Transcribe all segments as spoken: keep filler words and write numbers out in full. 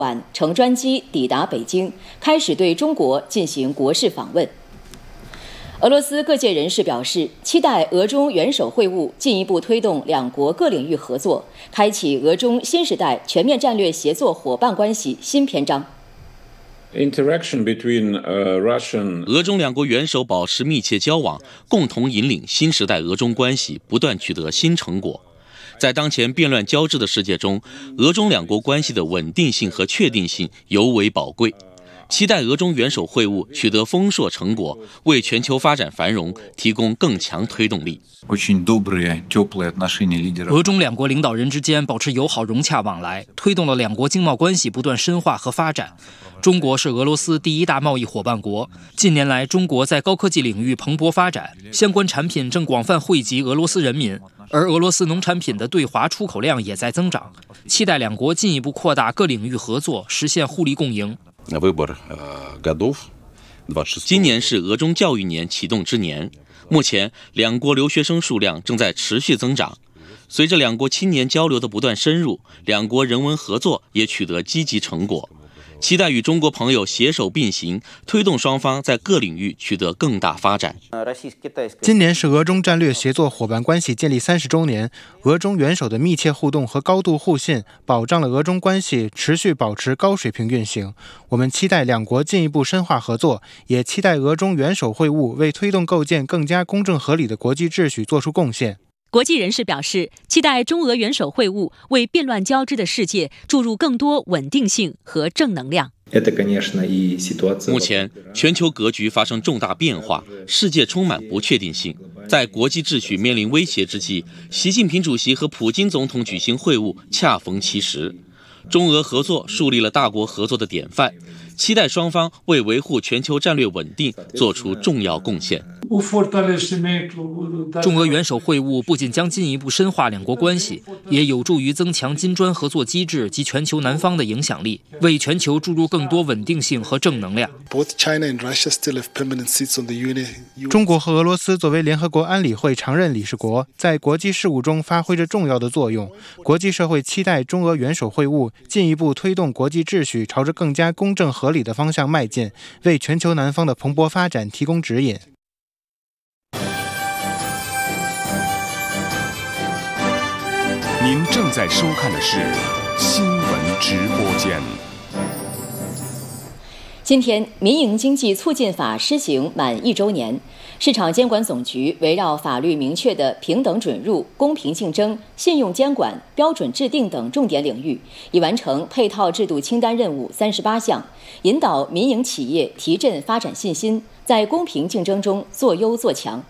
晚乘专机抵达北京，开始对中国进行国事访问。俄罗斯各界人士表示，期待俄中元首会晤进一步推动两国各领域合作，开启俄中新时代全面战略协作伙伴关系新篇章。 Interaction between, uh, Russian... 俄中两国元首保持密切交往，共同引领新时代俄中关系不断取得新成果。在当前变乱交织的世界中，俄中两国关系的稳定性和确定性尤为宝贵。期待俄中元首会晤取得丰硕成果，为全球发展繁荣提供更强推动力。 俄中两国领导人之间保持友好融洽往来，推动了两国经贸关系不断深化和发展。中国是俄罗斯第一大贸易伙伴国，近年来中国在高科技领域蓬勃发展，相关产品正广泛惠及俄罗斯人民，而俄罗斯农产品的对华出口量也在增长。期待两国进一步扩大各领域合作，实现互利共赢。 今年是俄中教育年启动之年，目前两国留学生数量正在持续增长。随着两国青年交流的不断深入，两国人文合作也取得积极成果。期待与中国朋友携手并行，推动双方在各领域取得更大发展。 今年是俄中战略协作伙伴关系建立三十周年，俄中元首的密切互动和高度互信，保障了俄中关系持续保持高水平运行。我们期待两国进一步深化合作，也期待俄中元首会晤为推动构建更加公正合理的国际秩序做出贡献。 国际人士表示，期待中俄元首会晤为变乱交织的世界注入更多稳定性和正能量。 目前，全球格局发生重大变化，世界充满不确定性。在国际秩序面临威胁之际，习近平主席和普京总统举行会晤，恰逢其时。中俄合作树立了大国合作的典范，期待双方为维护全球战略稳定做出重要贡献。 中俄元首会晤不仅将进一步深化两国关系，也有助于增强金砖合作机制及全球南方的影响力，为全球注入更多稳定性和正能量。 中国和俄罗斯作为联合国安理会常任理事国，在国际事务中发挥着重要的作用。国际社会期待中俄元首会晤进一步推动国际秩序朝着更加公正合理的方向迈进，为全球南方的蓬勃发展提供指引。 您正在收看的是新闻直播间。 今天，民营经济促进法施行满一周年，市场监管总局围绕法律明确的平等准入、公平竞争、信用监管、标准制定等重点领域，已完成配套制度清单任务三十八项，引导民营企业提振发展信心，在公平竞争中做优做强。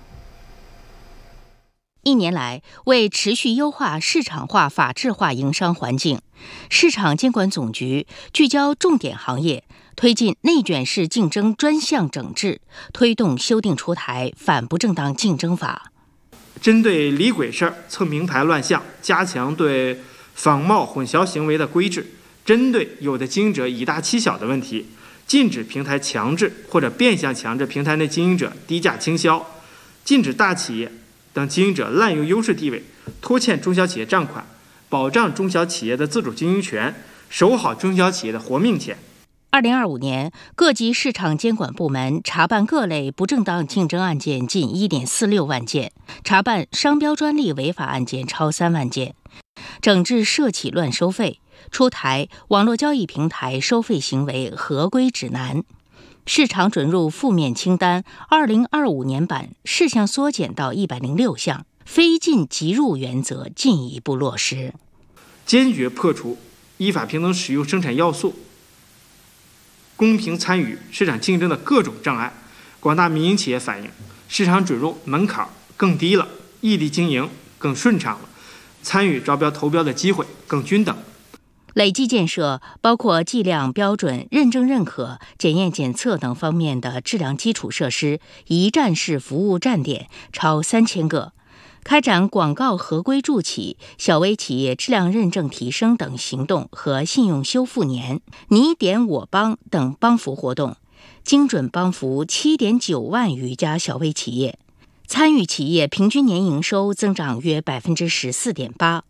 一年来，为持续优化市场化、法治化营商环境，市场监管总局聚焦重点行业，推进内卷式竞争专项整治，推动修订出台反不正当竞争法。 针对李鬼事儿、蹭名牌乱象，加强对仿冒混淆行为的规制；针对有的经营者以大欺小的问题，禁止平台强制或者变相强制平台内经营者低价倾销，禁止大企业等经营者滥用优势地位，拖欠中小企业账款，保障中小企业的自主经营权，守好中小企业的活命钱。 二零二五年，各级市场监管部门查办各类不正当竞争案件近一点四六万件，查办商标专利违法案件超三万件，整治涉企乱收费，出台网络交易平台收费行为合规指南。市场准入负面清单二零二五年版事项缩减到一百零六项，非进即入原则进一步落实， 坚决破除依法平等使用生产要素、公平参与市场竞争的各种障碍。广大民营企业反映，市场准入门槛更低了，异地经营更顺畅了，参与招标投标的机会更均等。 累计建设包括计量标准、认证认可、检验检测等方面的质量基础设施一站式服务站点超三千个，开展广告合规助企、小微企业质量认证提升等行动和信用修复年、你点我帮等帮扶活动，精准帮扶七点九万余家小微企业，参与企业平均年营收增长约百分之十四点八。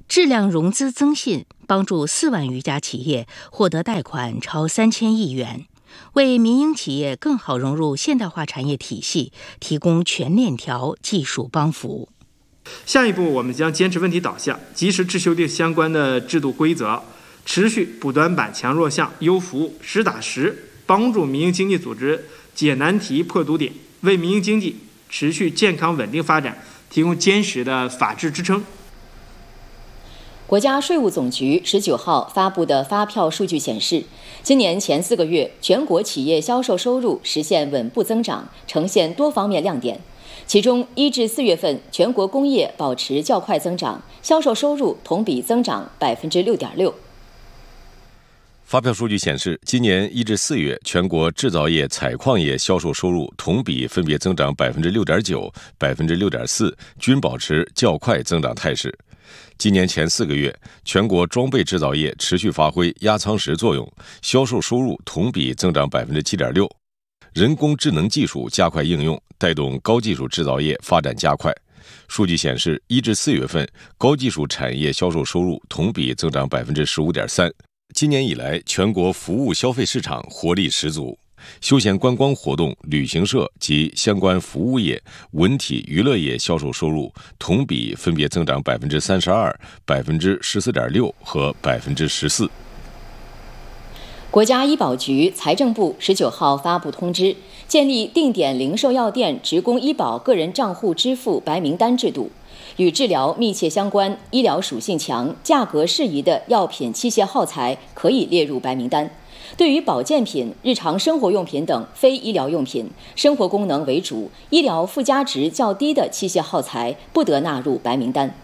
质量融资增信帮助四万余家企业获得贷款超三千亿元，为民营企业更好融入现代化产业体系提供全链条技术帮扶。 下一步，我们将坚持问题导向，及时制修订相关的制度规则，持续补短板、强弱项、优服务，实打实帮助民营经济组织解难题、破堵点，为民营经济持续健康稳定发展提供坚实的法治支撑。 国家税务总局十九号发布的发票数据显示，今年前四个月，全国企业销售收入实现稳步增长，呈现多方面亮点。其中，一至四月份，全国工业保持较快增长，销售收入同比增长百分之六点六。 发票数据显示，今年一至四月，全国制造业、采矿业销售收入同比分别增长百分之六点九、百分之六点四，均保持较快增长态势。今年前四个月，全国装备制造业持续发挥压舱石作用，销售收入同比增长百分之七点六。人工智能技术加快应用，带动高技术制造业发展加快。数据显示，一至四月份，高技术产业销售收入同比增长百分之十五点三。今年以来，全国服务消费市场活力十足，休闲观光活动、旅行社及相关服务业、文体娱乐业销售收入同比分别增长百分之三十二、百分之十四点六和百分之十四。 国家医保局、财政部十九号发布通知，建立定点零售药店职工医保个人账户支付白名单制度，与治疗密切相关、医疗属性强、价格适宜的药品、器械耗材可以列入白名单。对于保健品、日常生活用品等非医疗用品、生活功能为主、医疗附加值较低的器械耗材，不得纳入白名单。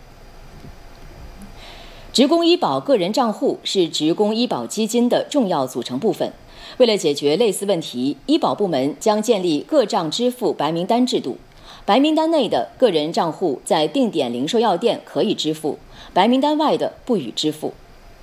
职工医保个人账户是职工医保基金的重要组成部分。为了解决类似问题，医保部门将建立个账支付白名单制度。白名单内的个人账户在定点零售药店可以支付，白名单外的不予支付。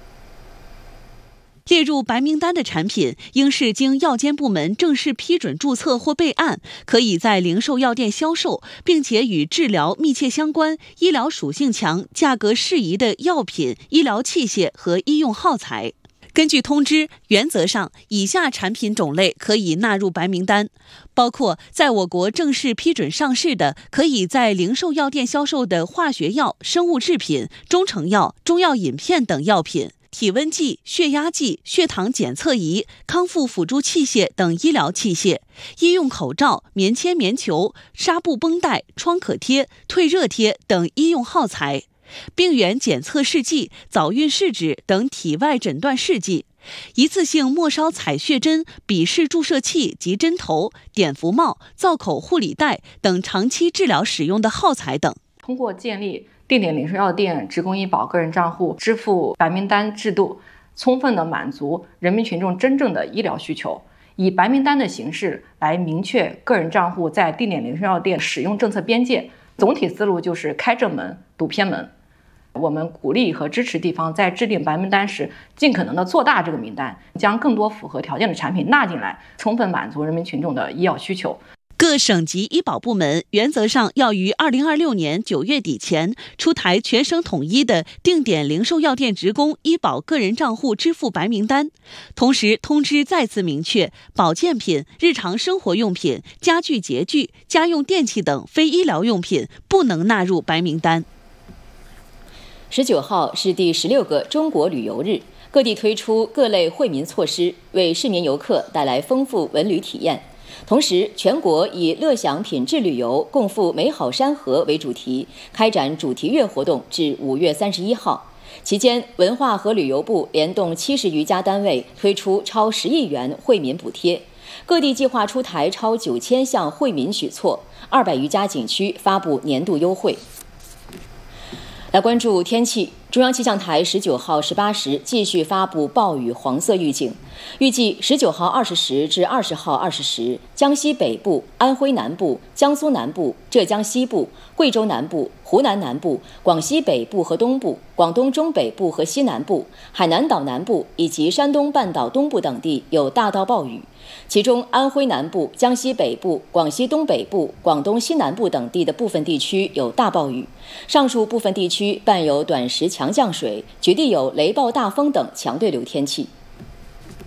列入白名单的产品应是经药监部门正式批准注册或备案，可以在零售药店销售，并且与治疗密切相关、医疗属性强、价格适宜的药品、医疗器械和医用耗材。根据通知，原则上以下产品种类可以纳入白名单，包括在我国正式批准上市的，可以在零售药店销售的化学药、生物制品、中成药、中药饮片等药品，体温计、血压计、血糖检测仪、康复辅助器械等医疗器械，医用口罩、棉签、棉球、纱布绷带、创可贴、退热贴等医用耗材，病原检测试剂、早孕试纸等体外诊断试剂，一次性末梢采血针、笔式注射器及针头、碘伏帽、造口护理带等长期治疗使用的耗材等。 通过建立定点零售药店职工医保个人账户支付白名单制度，充分的满足人民群众真正的医疗需求，以白名单的形式来明确个人账户在定点零售药店使用政策边界。总体思路就是开正门、堵偏门。我们鼓励和支持地方在制定白名单时，尽可能的做大这个名单，将更多符合条件的产品纳进来，充分满足人民群众的医药需求。 各省级医保部门原则上要于二零二六年九月底前出台全省统一的定点零售药店职工医保个人账户支付白名单。同时，通知再次明确，保健品、日常生活用品、家具洁具、家用电器等非医疗用品不能纳入白名单。 十九号是第十六个中国旅游日，各地推出各类惠民措施，为市民游客带来丰富文旅体验。同时，全国以乐享品质旅游，共赴美好山河为主题，开展主题月活动至五月三十一号。期间，文化和旅游部联动七十余家单位推出超十亿元惠民补贴，各地计划出台超九千项惠民举措，二百余家景区发布年度优惠。来关注天气，中央气象台十九号十八时继续发布暴雨黄色预警，预计十九号二十时至二十号二十时，江西北部、安徽南部、江苏南部、浙江西部、贵州南部、 湖南南部、广西北部和东部、广东中北部和西南部、海南岛南部以及山东半岛东部等地有大到暴雨，其中安徽南部、江西北部、广西东北部、广东西南部等地的部分地区有大暴雨，上述部分地区伴有短时强降水，局地有雷暴大风等强对流天气。